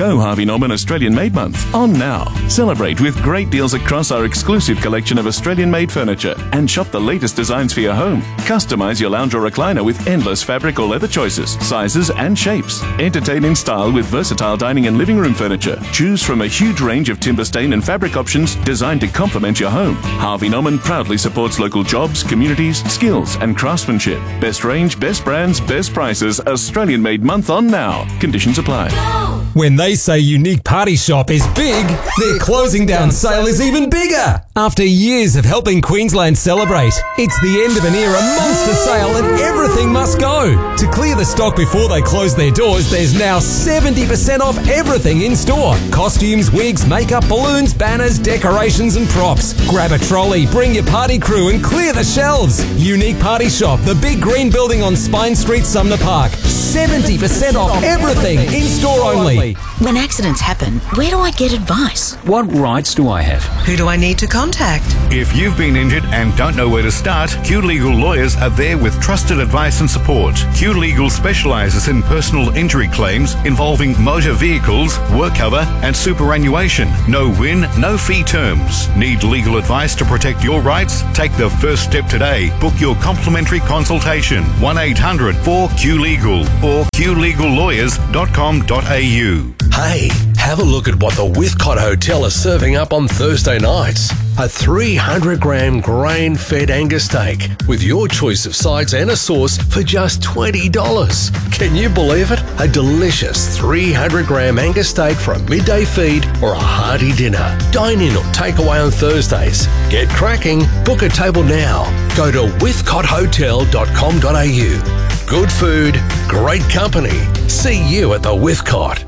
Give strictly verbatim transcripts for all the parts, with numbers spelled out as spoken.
Go Harvey Norman Australian Made Month on now. Celebrate with great deals across our exclusive collection of Australian-made furniture and shop the latest designs for your home. Customize your lounge or recliner with endless fabric or leather choices, sizes and shapes. Entertain in style with versatile dining and living room furniture. Choose from a huge range of timber stain and fabric options designed to complement your home. Harvey Norman proudly supports local jobs, communities, skills and craftsmanship. Best range, best brands, best prices. Australian Made Month on now. Conditions apply. When they say Unique Party Shop is big, their closing down sale is even bigger. After years of helping Queensland celebrate, it's the end of an era monster sale and everything must go. To clear the stock before they close their doors, there's now seventy percent off everything in store. Costumes, wigs, makeup, balloons, banners, decorations and props. Grab a trolley, bring your party crew and clear the shelves. Unique Party Shop, the big green building on Spine Street, Sumner Park. seventy percent off everything in store only. When accidents happen, where do I get advice? What rights do I have? Who do I need to contact? If you've been injured and don't know where to start, Q Legal lawyers are there with trusted advice and support. Q Legal specialises in personal injury claims involving motor vehicles, work cover and superannuation. No win, no fee terms. Need legal advice to protect your rights? Take the first step today. Book your complimentary consultation. one eight hundred four Q legal or q legal lawyers dot com dot a u. Hey, have a look at what the Withcott Hotel are serving up on Thursday nights. A three hundred gram grain-fed Angus steak with your choice of sides and a sauce for just twenty dollars. Can you believe it? A delicious three hundred gram Angus steak for a midday feed or a hearty dinner. Dine in or take away on Thursdays. Get cracking. Book a table now. Go to withcott hotel dot com dot a u. Good food, great company. See you at the Withcott.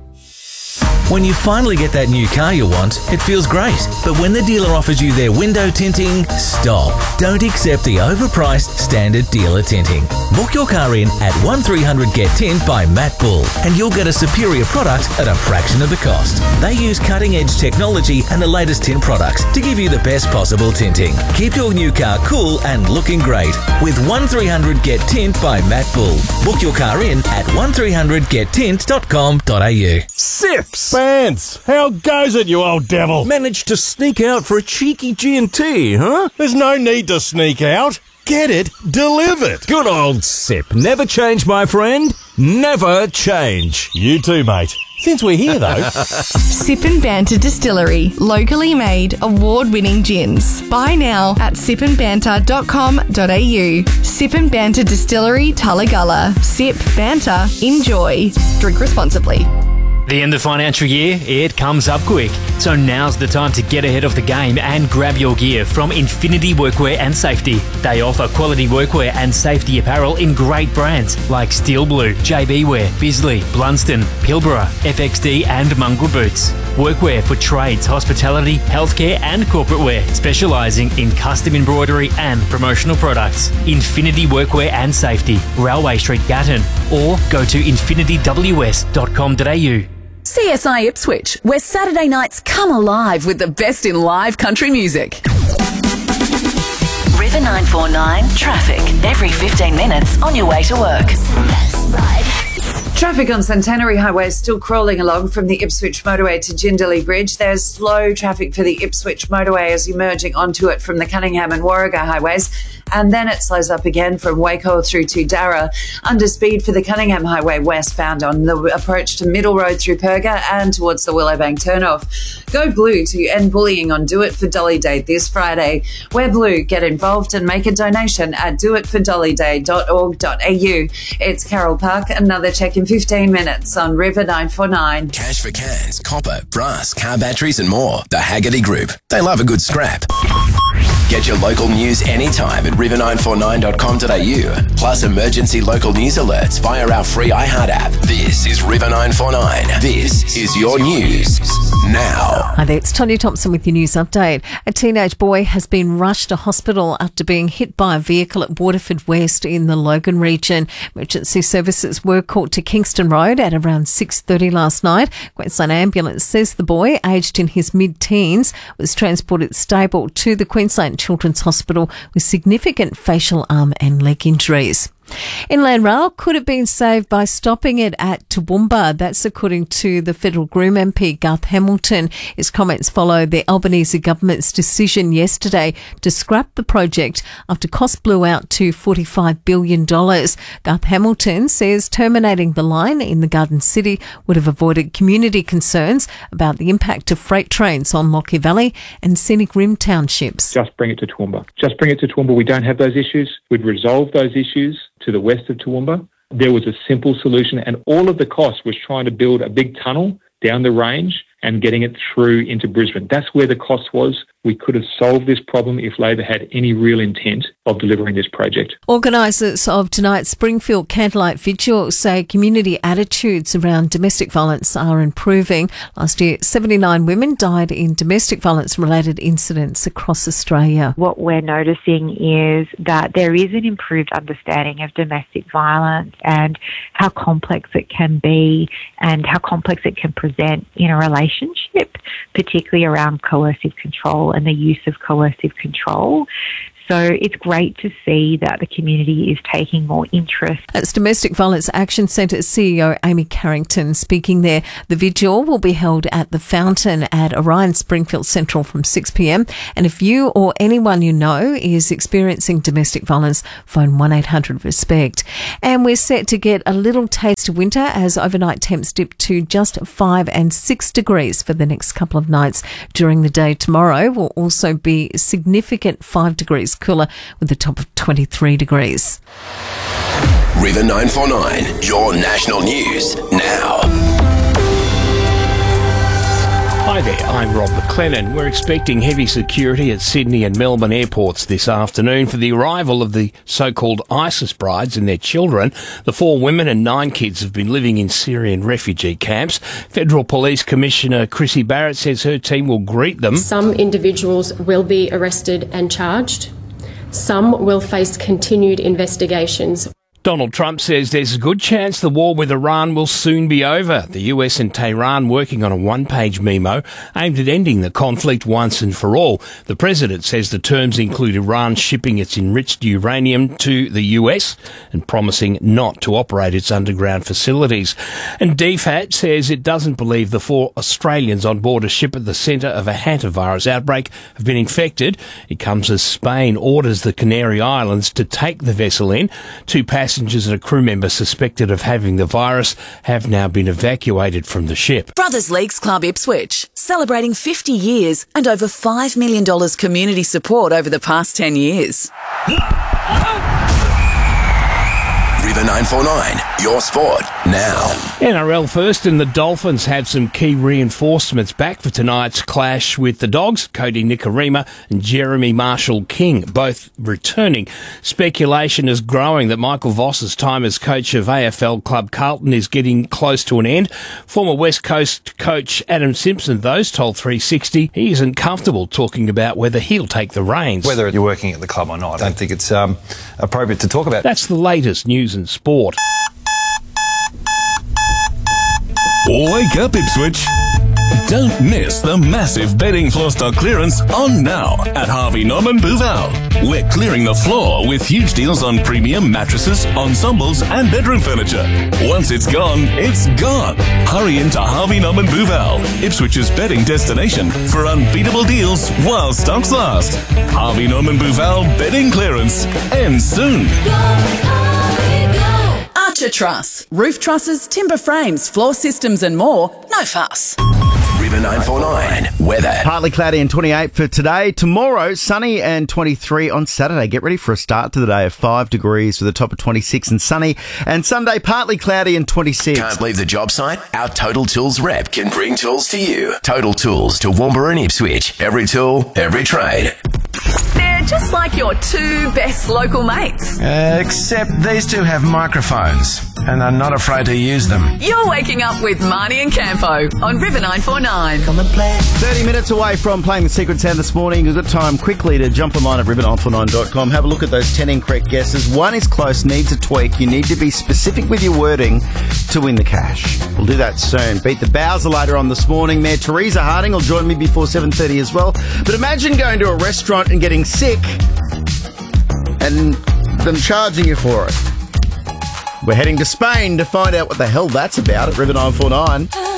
When you finally get that new car you want, it feels great. But when the dealer offers you their window tinting, stop. Don't accept the overpriced standard dealer tinting. Book your car in at one three hundred get tint by Matt Bull and you'll get a superior product at a fraction of the cost. They use cutting-edge technology and the latest tint products to give you the best possible tinting. Keep your new car cool and looking great with one three hundred get tint by Matt Bull. Book your car in at one three hundred get tint dot com dot a u. Sips! Vance, how goes it, you old devil? Managed to sneak out for a cheeky G and T, huh? There's no need to sneak out. Get it delivered. Good old Sip. Never change, my friend. Never change. You too, mate. Since we're here, though. Sip and Banter Distillery. Locally made, award-winning gins. Buy now at sip and banter dot com dot a u. Sip and Banter Distillery, Tullagulla. Sip, banter, enjoy. Drink responsibly. The end of the financial year, it comes up quick. So now's the time to get ahead of the game and grab your gear from Infinity Workwear and Safety. They offer quality workwear and safety apparel in great brands like Steel Blue, J B Wear, Bisley, Blunston, Pilbara, F X D and Mongrel Boots. Workwear for trades, hospitality, healthcare and corporate wear, specialising in custom embroidery and promotional products. Infinity Workwear and Safety, Railway Street, Gatton, or go to infinity w s dot com dot a u. C S I Ipswich, where Saturday nights come alive with the best in live country music. River nine four nine traffic every fifteen minutes on your way to work. Traffic on Centenary Highway is still crawling along from the Ipswich motorway to Jindalee Bridge. There's slow traffic for the Ipswich motorway as you're merging onto it from the Cunningham and Warragah highways. And then it slows up again from Waco through to Darra. Under speed for the Cunningham Highway westbound on the approach to Middle Road through Perga and towards the Willowbank turnoff. Go blue to end bullying on Do It for Dolly Day this Friday. Wear blue, get involved and make a donation at do it for dolly day dot org dot a u. It's Carol Park. Another check in fifteen minutes on River nine four nine. Cash for cans, copper, brass, car batteries and more. The Haggerty Group. They love a good scrap. Get your local news anytime at river nine four nine dot com dot a u. Plus emergency local news alerts via our free iHeart app. This is River nine four nine. This is your news now. Hi there, it's Tonya Thompson with your news update. A teenage boy has been rushed to hospital after being hit by a vehicle at Waterford West in the Logan region. Emergency services were called to Kingston Road at around six thirty last night. Queensland Ambulance says the boy, aged in his mid-teens, was transported stable to the Queensland Children's Hospital with significant facial, arm and leg injuries. Inland Rail could have been saved by stopping it at Toowoomba. That's according to the Federal Groom M P, Garth Hamilton. His comments follow the Albanese government's decision yesterday to scrap the project after costs blew out to forty-five billion dollars. Garth Hamilton says terminating the line in the Garden City would have avoided community concerns about the impact of freight trains on Lockyer Valley and Scenic Rim townships. Just bring it to Toowoomba. Just bring it to Toowoomba. We don't have those issues. We'd resolve those issues to the west of Toowoomba. There was a simple solution, and all of the cost was trying to build a big tunnel down the range and getting it through into Brisbane. That's where the cost was. We could have solved this problem if Labor had any real intent of delivering this project. Organisers of tonight's Springfield Candlelight Vigil say community attitudes around domestic violence are improving. Last year, seventy-nine women died in domestic violence-related incidents across Australia. What we're noticing is that there is an improved understanding of domestic violence and how complex it can be and how complex it can present in a relationship, particularly around coercive control and the use of coercive control. So it's great to see that the community is taking more interest. That's Domestic Violence Action Centre C E O Amy Carrington speaking there. The vigil will be held at the Fountain at Orion Springfield Central from six p.m. And if you or anyone you know is experiencing domestic violence, phone one eight hundred RESPECT. And we're set to get a little taste of winter as overnight temps dip to just five and six degrees for the next couple of nights. During the day tomorrow will also be significant five degrees cooler with a top of twenty-three degrees. River nine four nine, your national news now. Hi there, I'm Rob McLennan. We're expecting heavy security at Sydney and Melbourne airports this afternoon for the arrival of the so-called ISIS brides and their children. The four women and nine kids have been living in Syrian refugee camps. Federal Police Commissioner Chrissy Barrett says her team will greet them. Some individuals will be arrested and charged. Some will face continued investigations. Donald Trump says there's a good chance the war with Iran will soon be over. The U S and Tehran working on a one-page memo aimed at ending the conflict once and for all. The president says the terms include Iran shipping its enriched uranium to the U S and promising not to operate its underground facilities. And D F A T says it doesn't believe the four Australians on board a ship at the centre of a hantavirus outbreak have been infected. It comes as Spain orders the Canary Islands to take the vessel in. Two passengers Passengers and a crew member suspected of having the virus have now been evacuated from the ship. Brothers Leagues Club Ipswich, celebrating fifty years and over five million dollars community support over the past ten years. River nine four nine, your sport now. N R L first, and the Dolphins have some key reinforcements back for tonight's clash with the Dogs. Cody Nikorima and Jeremy Marshall-King both returning. Speculation is growing that Michael Voss's time as coach of A F L club Carlton is getting close to an end. Former West Coast coach Adam Simpson, though, told three sixty he isn't comfortable talking about whether he'll take the reins. Whether you're working at the club or not, I don't think it's um, appropriate to talk about. That's the latest news and sport. Wake up, Ipswich. Don't miss the massive bedding floor stock clearance on now at Harvey Norman Bouval. We're clearing the floor with huge deals on premium mattresses, ensembles and bedroom furniture. Once it's gone, it's gone. Hurry into Harvey Norman Bouval, Ipswich's bedding destination for unbeatable deals while stocks last. Harvey Norman Bouval bedding clearance ends soon. Archer Truss. Roof trusses, timber frames, floor systems and more. No fuss. River nine four nine, weather. Partly cloudy and twenty-eight for today. Tomorrow, sunny and twenty-three on Saturday. Get ready for a start to the day of five degrees with a top of twenty-six and sunny. And Sunday, partly cloudy and twenty-six. Can't leave the job site? Our Total Tools rep can bring tools to you. Total Tools to Toowoomba and Ipswich. Every tool, every trade. They're just like your two best local mates. Uh, except these two have microphones and are not afraid to use them. You're waking up with Marnie and Campo on River nine four nine. Come and play. thirty minutes away from playing the Secret Sound this morning. You've got time quickly to jump online at river nine four nine dot com. Have a look at those ten incorrect guesses. One is close, needs a tweak. You need to be specific with your wording to win the cash. We'll do that soon. Beat the Bowser later on this morning. Mayor Teresa Harding will join me before seven thirty as well. But imagine going to a restaurant and getting sick and them charging you for it. We're heading to Spain to find out what the hell that's about at River nine four nine.